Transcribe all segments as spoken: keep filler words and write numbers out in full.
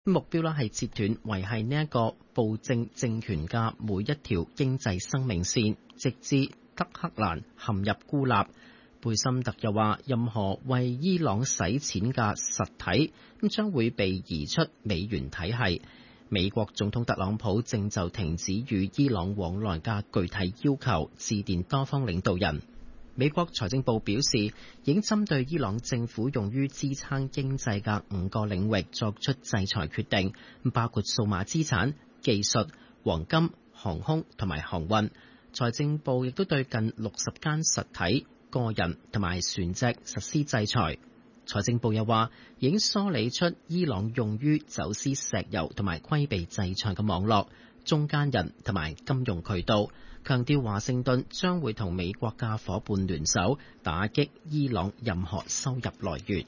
目標呢係切斷維繫呢一個暴政政權嘅每一條經濟生命線，直至德黑蘭陷入孤立。貝森特又話，任何為伊朗洗錢嘅實體咁將會被移出美元體系。美國總統特朗普正就停止與伊朗往來嘅具體要求致電多方領導人。美國財政部表示，已經針對伊朗政府用於支撐經濟嘅五個領域作出制裁決定，包括數碼資產、技術、黃金、航空同埋航運。財政部亦都對近六十間實體、個人同埋船隻實施制裁。財政部又話，已經梳理出伊朗用於走私石油同埋規避制裁嘅網絡、中間人同埋金融渠道，強調華盛頓將會同美國嘅夥伴聯手打擊伊朗任何收入來源。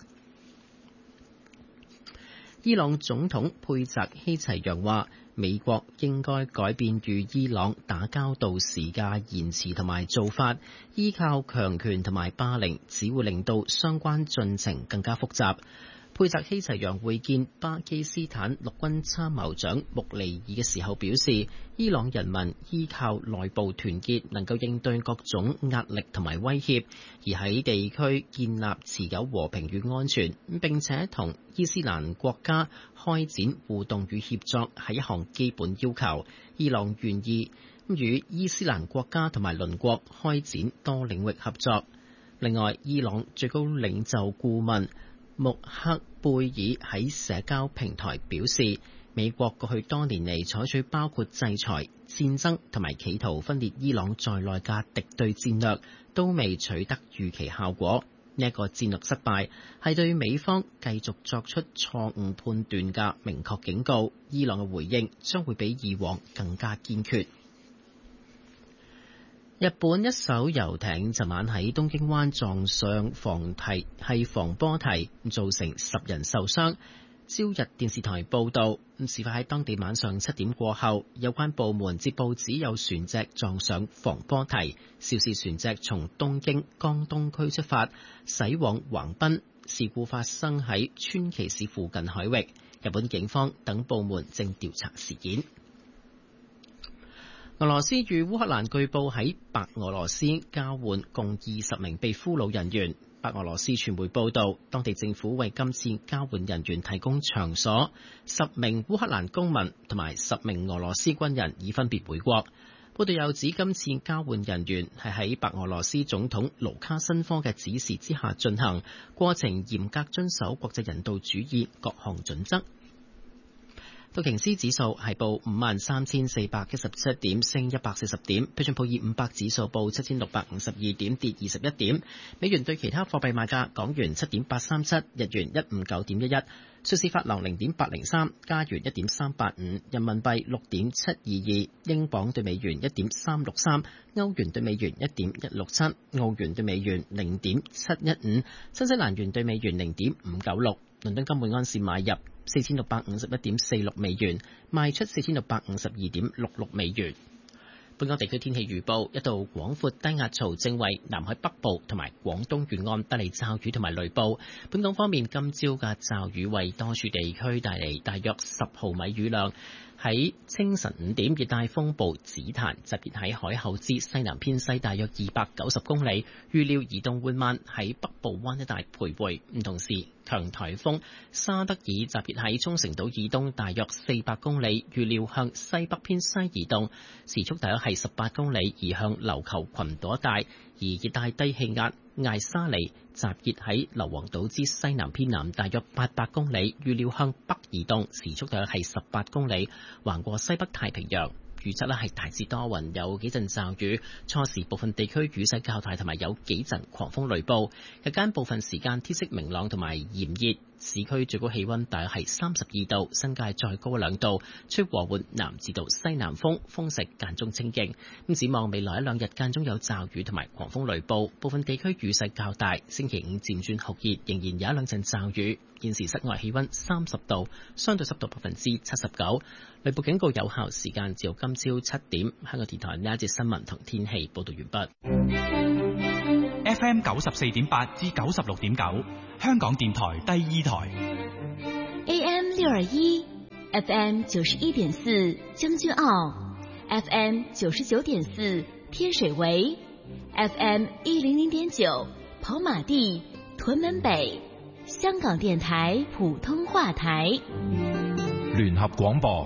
伊朗總統佩澤希齊揚話，美國應該改變與伊朗打交道時嘅言辭同埋做法，依靠強權同埋霸凌只會令到相關進程更加複雜。佩澤希齊揚會見巴基斯坦陸軍參謀長穆尼爾嘅時候表示，伊朗人民依靠內部團結能夠應對各種壓力同埋威脅，而喺地區建立持久和平與安全，並且同伊斯蘭國家開展互動與協作係一項基本要求。伊朗願意與伊斯蘭國家同埋鄰國開展多領域合作。另外，伊朗最高領袖顧問穆克貝爾喺社交平台表示，美國過去多年嚟採取包括制裁、戰爭同埋企圖分裂伊朗在內嘅敵對戰略，都未取得預期效果。呢一個戰略失敗係對美方繼續作出錯誤判斷嘅明確警告。伊朗嘅回應將會比以往更加堅決。日本一艘遊艇昨晚喺東京灣撞上防堤係防波堤，造成十人受傷。朝日電視台報道，事發喺當地晚上七點過後，有關部門接報指有船隻撞上防波堤，肇事船隻從東京江東區出發，駛往橫濱。事故發生喺川崎市附近海域，日本警方等部門正調查事件。俄羅斯與烏克蘭據報喺白俄羅斯交換共二十名被俘虜人員。白俄羅斯傳媒報道，當地政府為今次交換人員提供場所，十名烏克蘭公民同埋十名俄羅斯軍人已分別回國。報道又指，今次交換人員係喺白俄羅斯總統盧卡申科嘅指示之下進行，過程嚴格遵守國際人道主義各項準則。道瓊斯指數係報五萬三千四百一十七點，升一百四十點。標準普爾五百指數報七千六百五十二點，跌二十一點。美元對其他貨幣賣價：港元七點八三七，日元一五九點一一，瑞士法郎零點八零三，加元一點三八五，人民幣六點七二二，英鎊對美元一點三六三，歐元對美元一點一六七，澳元對美元零點七一五，新西蘭元對美元零點五九六。倫敦金每安士買入四千六百五十一點四六美元，賣出四千六百五十二點六六美元。本港地區天氣預報：一道廣闊低壓槽正為南海北部同埋廣東沿岸帶嚟驟雨同埋雷暴。本港方面，今朝嘅驟雨為多處地區帶嚟大約十毫米雨量。喺清晨五點，熱帶風暴紫檀集結喺海口之西南偏西大約二百九十公里，預料移動緩慢喺北部灣一帶徘徊。唔同時，強颱風沙德爾集結喺沖繩島以東大約四百公里，預料向西北偏西移動，時速大約係十八公里，移向琉球群島一帶。而熱帶低氣壓艾沙尼集結喺硫磺島之西南偏南大約八百公里，預料向北移動，時速大約係十八公里，橫過西北太平洋。預測咧係大致多雲，有幾陣驟雨，初時部分地區雨勢較大，同埋有幾陣狂風雷暴。日間部分時間天色明朗同埋炎熱，市區最高氣溫大約係三十二度，新界再高兩度，吹和緩南至到西南風，風勢間中清勁。咁展望未來一兩日間中有驟雨同埋狂風雷暴，部分地區雨勢較大。星期五漸轉酷熱，仍然有一兩陣驟雨。現時室外氣溫三十度，相對濕度百分之七十九。雷暴警告有效時間至到今朝七點。香港電台呢一節新聞同天氣報道完畢。 F M 九十四點八至九十六點九，香港電台第二台。 A M 六二一， F M 九十一點四將軍澳 ，F M 九十九點四天水圍 ，F M 一零零點九跑馬地屯門北，香港電台普通話台。 聯合廣播。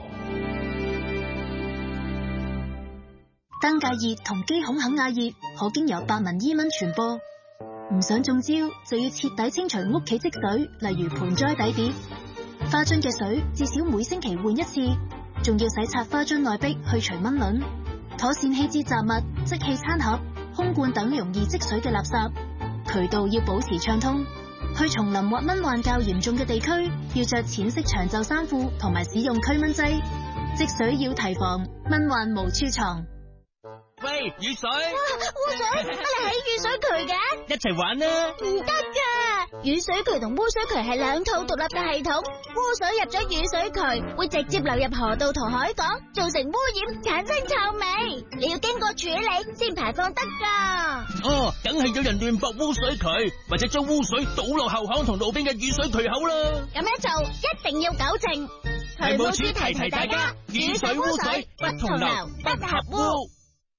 登革熱同基孔肯亞熱可經由白紋伊蚊傳播，唔想中招就要徹底清除屋企積水，例如盆栽底碟。花樽嘅水至少每星期換一次，仲要洗刷花樽內壁去除蚊卵，妥善棄置雜物、即棄餐盒、空罐等容易積水嘅垃圾。渠道要保持暢通。去叢林或蚊患較嚴重嘅地區，要着淺色長袖衫褲同埋使用驅蚊劑。積水要提防，蚊患無處藏。 喂，雨水！ 污水，乜你喺雨水渠嘅？ 一齊玩啦！ 唔得噶，雨水渠同污水渠係兩套獨立嘅系統。污水入咗雨水渠，會直接流入河道同海港，造成污染，產生臭味。你要經過處理先排放得噶。 哦，梗係有人亂駁污水渠，或者將污水倒落後巷同路邊嘅雨水渠口啦。 咁樣做一定要糾正。 渠務署提提大家，雨水污水不同流，不合污。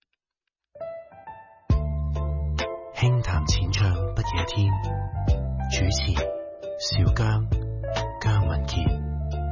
輕談淺唱不夜天，主持小姜姜文傑。